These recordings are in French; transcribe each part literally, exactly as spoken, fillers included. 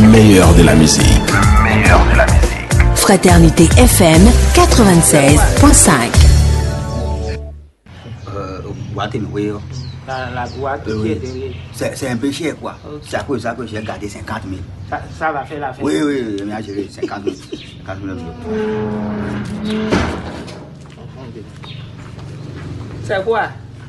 meilleur de la musique. Le meilleur de la musique. Fraternité F M quatre-vingt-seize point cinq. Euh, boîte oui. La, la boîte Euh, qui est oui. derrière. C'est c'est un peu cher quoi. Ça coûte ça que j'ai gardé cinquante mille. Ça, ça va faire l'affaire. Oui, oui, j'ai géré cinquante mille. cinquante mille euros. C'est quoi?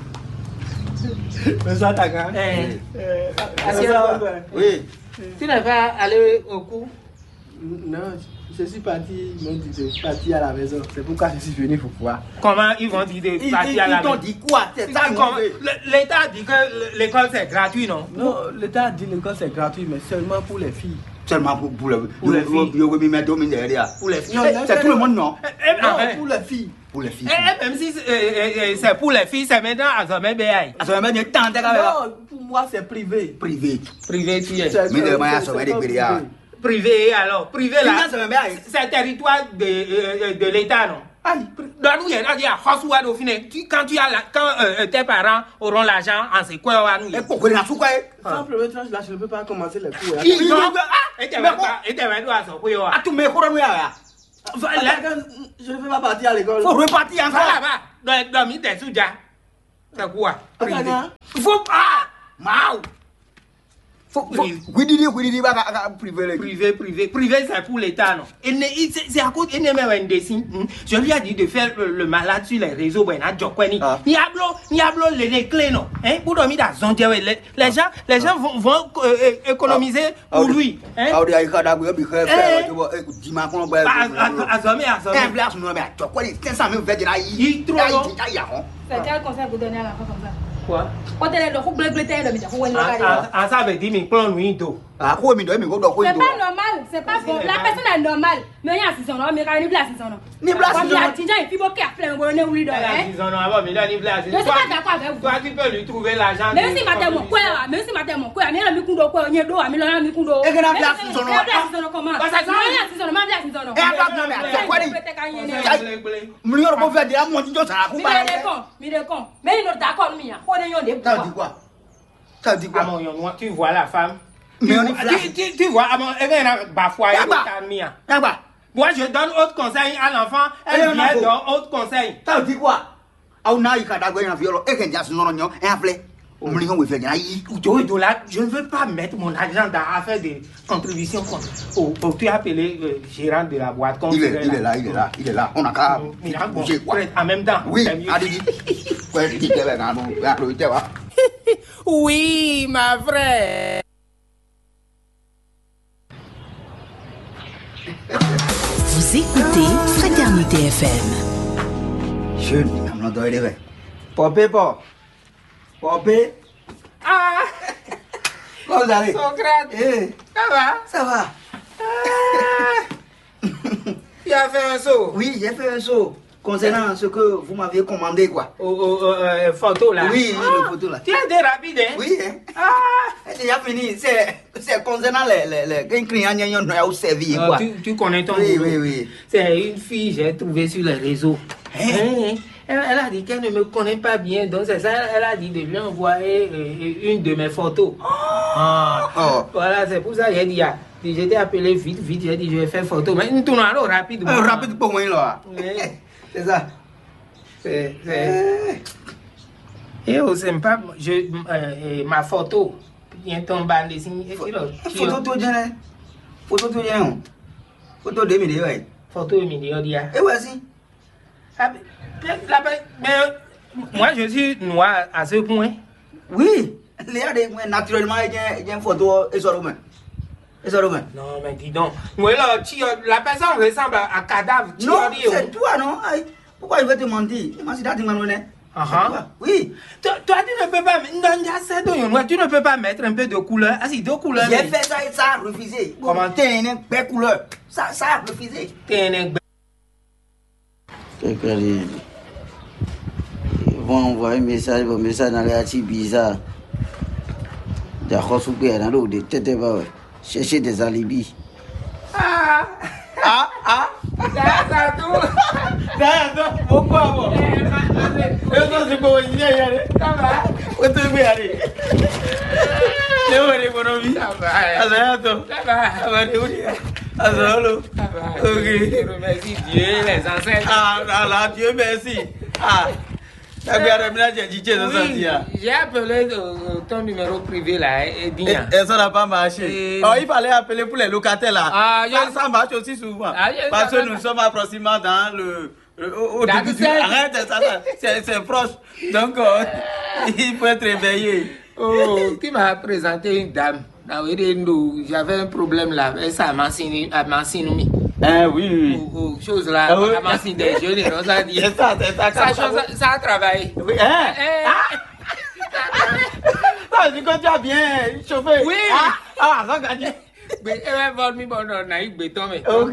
Mais ça, t'as quand Eh, Euh, Assieds-toi. Oui. Tu n'es pas allé au cours? Non, je suis parti, ils m'ont dit de partir à la maison. C'est pourquoi je suis venu pour voir. Comment ils vont dire de Ils partir à la ils t'ont maison? dit quoi? C'est ça, Comment- non? le- L'État dit que l'école c'est gratuit, non? Non, l'État a dit que l'école c'est gratuit, mais seulement pour les filles. Seulement pour, pour, le, Pour les filles. Yo, yo, yo, mettre au milieu derrière. Pour les filles. Non, C'est c'est tout le monde, non? Eh, eh, Non, ah, eh. pour les filles. Pour les filles. Eh, eh, même si c'est eh, eh, eh, c'est pour les filles, c'est maintenant à Zomé Béaï. Ah, ça va mettre tant de gars Non, pour moi c'est privé. privé. Privé, tu es. C'est- Mais c'est- le moyen, c'est- ça va c'est être pas privé, ah. privé. Privé, alors. Privé, là. Privé, ça va bien. C'est territoire de, euh, de l'État, non? Aïe, Dans nous, il y a dit à Hosouad au final. Tu- Quand tu as la- quand euh, tes parents auront l'argent en ce coin, à nous. Et pourquoi il y a tout quoi? sans premier tranche là, je ne peux pas commencer les cours. Ils ils ont. ont- Ah, et tu vas pas, et tu vas pas à son coin. Ah, tout mais quoi, nous, là? Attends, je ne peux pas partir à l'école. Faut repartir Ça encore. là-bas, dans dans mi des sous c'est quoi? Privé. Attends, Il faut. Ah! Mau! Faut, faut, oui, dis, oui, dis, bah, privé. Privé, privé, privé, c'est pour l'État, non? Et ne- il- c'est c'est à cause il n'est même un dessin. Je lui ai dit de faire le, le malade sur les réseaux. Ben, à Djokweni. Ah. Ni hablo, ni hablo les les clés, non? Hein? Pour dormir dans son dieu, les, les gens, les gens vont, vont euh, euh, économiser Ah. pour lui. Hein? Ah, on dit, il y a des gens qui Eh. ont dis-moi qu'on va. À Zomé, à Un Zomé. place, nous, mais tu quoi, les cinq cent mille verres de là, Il trouve, non? il y a un. C'est quel conseil vous donnez à l'enfant comme ça? Quoi? Quand elle est le couple bleu, elle est le couple Ah, ça veut dire, mais plan nuit d'eau. Ah, quoi, mais mais quoi, quoi, C'est pas normal, c'est pas bon. La personne est normale. Mais il y a six ans, mais quand il y a six ans. Ni place, Comme ni il y a place. dix ans, il faut qu'il y ait plein de gens qui Elle a ont dix ans, non, avant, mais il a ni place. Je ne suis pas d'accord avec vous. Toi, tu peux lui trouver l'argent. Même de si matin mon quoi, même si matin mon quoi, mais il y a mi kundo quoi, il y a dos, mais il y a mi kundo. Et que la place, ils sont La place, ils sont comment? Bah, ça, ça. Non, il y a six ans, mais il y a six ans. Et la place, non, mais tu quoi, Mais nous, on va faire des amours, tu dois ça, il est con, il est con. Mais il est d'accord, mais il y a quoi, il y a des ça dit quoi? Ça dit Ah, quoi? mon yon, tu vois la femme. Mais Tu on est vois- flash. tu, tu, tu vois, ah, mon, elle vient bafouer Yaba. ta mia. Yaba, Moi, je donne autre conseil à l'enfant, Elle elle en a vient beau. donne autre conseil. ça dit quoi? Ah, on a eu qu'à d'avoir un violon, et qu'un diable, non, non, un flé. On me dit qu'on veut faire des aïe. Ou de là, je ne veux pas mettre mon argent dans affaire de contribution. Au, au, tu as appelé le gérant de la boîte. Il est, il est là, il est là, il est là. On a qu'à Il a bon, bouger, quoi. en même temps. Oui, c'est mieux. allez-y. Quoi, il dit, il va nous, il va nous, il va. Oui, ma vraie. Vous écoutez Fraternité F M. Je ne m'en dois pas. Popé, pop. Popé. Ah, Comment vous allez? Socrate, Eh, ça va? ça va? Tu as fait un saut Oui, j'ai fait un saut concernant ce que vous m'aviez commandé, quoi. au, au, au, euh, photo là. Oui, oui, Ah, le photo là. Tu as été rapide, hein? Oui, hein. Ah, C'est déjà fini. C'est c'est concernant les, les, les clients qui ont servi, Euh, quoi. tu, tu connais ton Oui, boulot. oui, oui. C'est une fille que j'ai trouvée sur les réseaux. Hein? Hein? Elle, elle a dit qu'elle ne me connaît pas bien, donc c'est ça, elle a dit de lui envoyer euh, une de mes photos. Ah. Oh. Voilà, c'est pour ça que j'ai dit, ah, j'étais appelé vite, vite, j'ai dit je vais faire photo, mais nous tournons alors rapidement. Euh, rapide pour moi, là. Oui. C'est ça. C'est, c'est... Et au sympa, je, euh, euh, ma photo, vient tomber en dessin. Photo tout bien, photo tout bien. Photo deux minutes, ouais. Photo immédiate. Et voici. Ah, mais, là, mais, moi, je suis noir à ce point. Oui, les gars, naturellement, il y a une photo et ça le met. Et ça le met. Non, mais dis donc. Moi, là, tu, la personne ressemble à un cadavre. Tu Non, as dit, c'est toi, non? Aïe. Pourquoi il veut te mentir? Moi, c'est tu m'as donné. Ah, Oui. toi, toi, tu ne peux pas. Non, tu ne peux pas mettre un peu de couleur. Ah, si, deux couleurs. J'ai fait ça et ça a refusé. Comment? T'es une belle couleur. Ça, ça a refusé. T'es un Ils vont envoyer un message, un message dans les articles bizarres. D'accord, super, dans l'eau, des têtes, chercher des alibis. Ah, Ah, ah. ça tout. D'accord, pourquoi bon? Et ça, c'est pour y aller. Ça va? Où tu veux aller? Le voy l'économie. Ça va. Azayato. Ça va. Ça va de où? Azalo. Ça va. Ok. Je remercie Dieu et les ancêtres. Ah, là, là, Dieu merci. Ah. T'as bien remis j'ai dit ça Oui, j'ai appelé euh, ton numéro privé là et dit. Et ça n'a pas marché. Et... Oh, il fallait appeler pour les locataires là. Ah, ça, je... ça marche aussi souvent. Ah, je... Parce que nous sommes approximativement dans le. Au début du... Arrête, ça, c'est, c'est proche. Donc, euh, il faut être réveillé. Oh, tu m'as présenté une dame. J'avais un problème là. Et ça m'a signé. Ah oui, oui. Ou chose là. Ah, oui. M'a signé des jeunes. Ça dit. C'est ça, c'est ça. Ça, ça, ça a travaillé. Oui, hein? Ah, du coup, tu as bien chauffé. Oui. Ah, ah, ça gagne. Mais elle va me donner un naïf béton. Mais ok.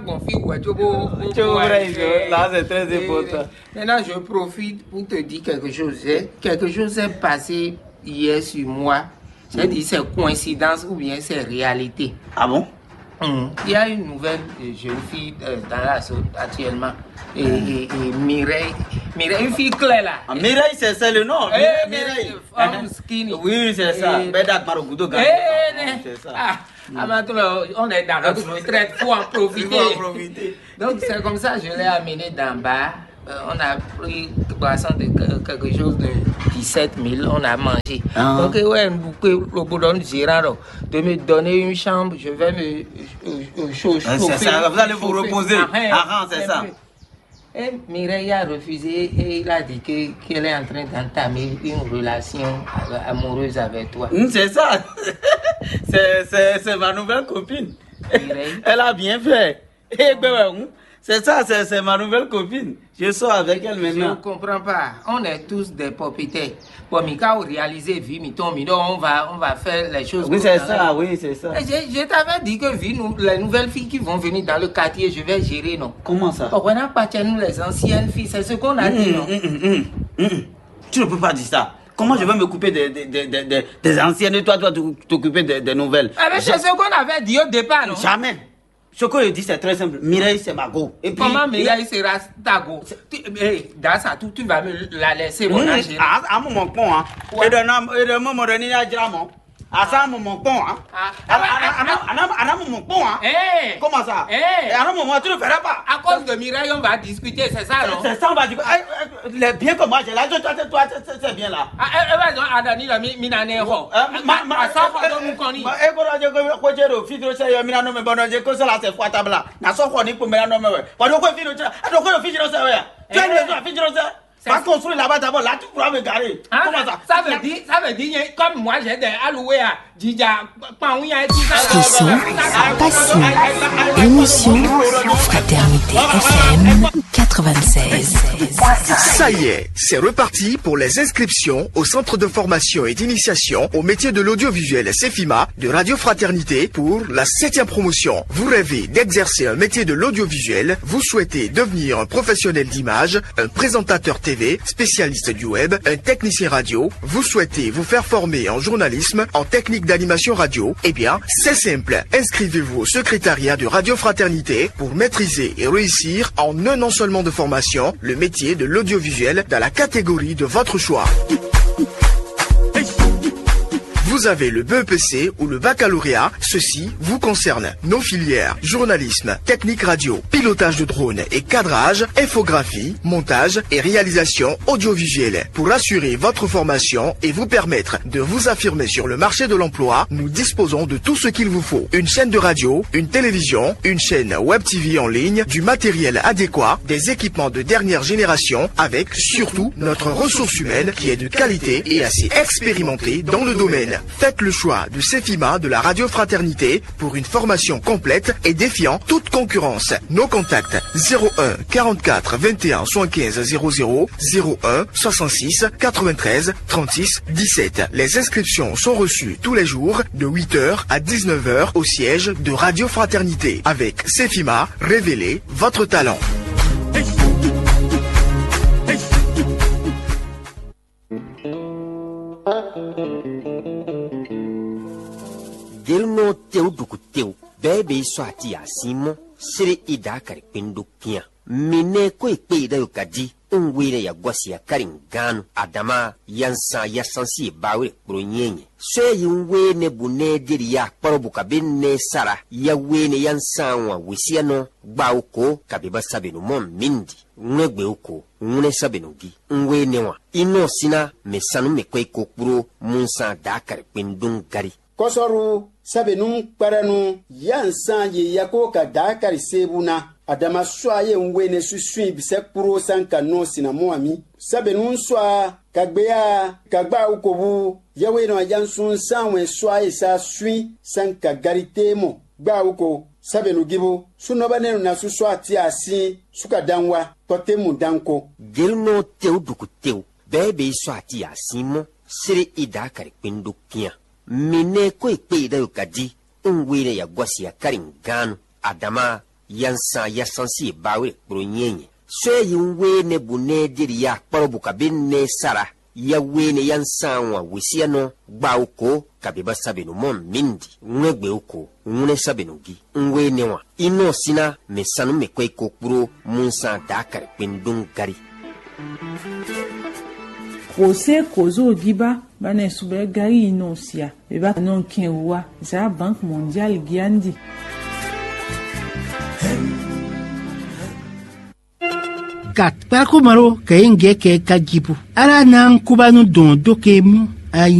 Là, c'est très important. Maintenant, je profite pour te dire quelque chose. Quelque chose s'est passé hier sur moi. J'ai dit c'est coïncidence ou bien c'est réalité. Ah bon? Mmh. Il y a une nouvelle jeune fille euh, dans la zone actuellement. Et, et, et Mireille, Mireille, une fille claire là. Ah, Mireille, c'est, c'est le nom. Eh, Mireille. Femme skinny. Oui, c'est ça. Et... Bedak Marokudo. Eh, c'est ça. Ah, ah, maintenant, on est dans notre retraite, il faut en profiter. Il faut en profiter. Donc c'est comme ça, je l'ai amené d'en bas. Euh, on a pris boisson de quelque chose de dix-sept mille, on a mangé. Ah. Donc, ouais, le boulot de me donner une chambre, je vais me euh, chauffer. Ah, c'est ça, vous allez vous reposer. Ah, ah, c'est ça. Et Mireille a refusé et il a dit que, qu'elle est en train d'entamer une relation amoureuse avec toi. Mm, c'est ça. c'est, c'est, c'est ma nouvelle copine. Mireille. Elle a bien fait. Et ben, c'est ça, c'est, c'est ma nouvelle copine. Je sors avec elle maintenant. Je ne comprends pas. On est tous des propriétaires. Bon, Mika, on réalise, vie, on va, on va faire les choses. Oui, c'est ça, oui, c'est ça. Je, je t'avais dit que vie, nous, les nouvelles filles qui vont venir dans le quartier, je vais gérer, non? Comment ça? On n'a pas nous les anciennes filles, c'est ce qu'on a mmh, dit, non? Mmh, mmh, mmh. Tu ne peux pas dire ça. Comment je vais me couper des, des, des, des, des anciennes et toi, toi, t'occuper des, des nouvelles? Ah, mais c'est ce qu'on avait dit au départ, non? Jamais. Ce que je dis, c'est très simple. Mireille, c'est ma go. Et puis, comment Mireille sera ta go? Dans ça, tu, tu vas me la laisser, mon âge. À un moment, con, hein. Et de moment donné, il y a un à ça, moment, con, hein. À un moment, con, hein. Comment ça? À un moment, tu ne feras pas. À cause de Mireille, on va discuter, c'est ça, non? C'est ça, on va discuter. Les biens que moi j'ai là, toi, c'est bien là. Ah, eh, eh, non, Adani, la minanéro. Ma, ma, ça, pardon, nous connaissons. Eh, quand on a dit que je fais le minano, mais bon, j'ai que ça là, c'est fois table là. N'a pas qu'on dit pour minano, mais ouais. Quand on fait le fil, alors que le fil, c'est ouais. Tu as une maison à fil, c'est va construire là-bas d'abord, là tu pourras me garer. Ah, comment ça? Ça veut dire, ça veut dire, comme moi j'ai des alloués à Dija, Paouya et tout ça. Frisson, passion, émotion, Fraternité F M quatre-vingt-seize. Ça y est, c'est reparti pour les inscriptions au centre de formation et d'initiation au métier de l'audiovisuel CEFIMA de Radio Fraternité pour la septième promotion. Vous rêvez d'exercer un métier de l'audiovisuel, vous souhaitez devenir un professionnel d'image, un présentateur T V, spécialiste du web, un technicien radio, vous souhaitez vous faire former en journalisme, en technique d'animation radio, eh bien, c'est simple. Inscrivez-vous au secrétariat de Radio Fraternité pour maîtriser et réussir en un an seulement de formation le métier de l'audiovisuel dans la catégorie de votre choix. Vous avez le B E P C ou le baccalauréat, ceci vous concerne. Nos filières, journalisme, technique radio, pilotage de drone et cadrage, infographie, montage et réalisation audiovisuelle. Pour assurer votre formation et vous permettre de vous affirmer sur le marché de l'emploi, nous disposons de tout ce qu'il vous faut. Une chaîne de radio, une télévision, une chaîne web T V en ligne, du matériel adéquat, des équipements de dernière génération, avec surtout notre ressource humaine qui est de qualité et assez expérimentée dans le domaine. Faites le choix du CEFIMA de la Radio Fraternité pour une formation complète et défiant toute concurrence. Nos contacts zéro un quarante-quatre vingt et un soixante-quinze zéro zéro, zéro un soixante-six quatre-vingt-treize trente-six dix-sept. Les inscriptions sont reçues tous les jours de huit heures à dix-neuf heures au siège de Radio Fraternité. Avec CEFIMA, révélez votre talent. Delmo teu duku teu, bebe swati ya simo, siri ida kari pindu kia. Mine kwe kwe ida yukadi, ngwire ya gwasi ya karin gano adama yansa ya sansi bawe bronyenye so yinwe ne bune diri ya parobu kabine sara ya wene yansa wa wisiano gbauko kabiba sabenu mom mindi ngwe uko ngune sabenu gi ngwe newa ino sina mesanu mekwe kokuro munsa dakar pindung gari kosoru sabenu paranu yansa ye yako ka dakar sebuna adama soaye nwene susui bisek puro sanka no sinamo ami sabenu soa kagbea kagba ukobu yawe no jansun sanwe soaye sa sui sanka garitemo gba uko sabenu gibo sunobane na suswa ti asi suka danwa totemu danko gelno teuduku teu bebe swati asimo siri idakar pindukia mine ko ikpeida yukadi ngwire ya gwasi ya karin gano adama yansa ya sansi bawe bronyenye so yinwe ne bune diri ya parobu kabine sara ya wene yansa wa wisiano gbauko kabiba sabenu mom mindi ngwe uko ngune sabenu gi ngwe newa ino sina mesanu mekwe kokuro munsa dakar pindung gari Kose kozo giba bane sube gari inosia eba non kenwa za Banque mondiale giandi kat parko maro kayenge ke kajibu ara nan kubanu don dokemu ay